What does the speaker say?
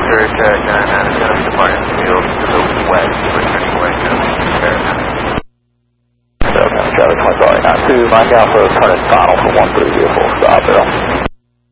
Spirit 997 departing field to the west, returning west to Paramount. Charlie 2492, Mike Alpha, turning final for 13 vehicle, stop there.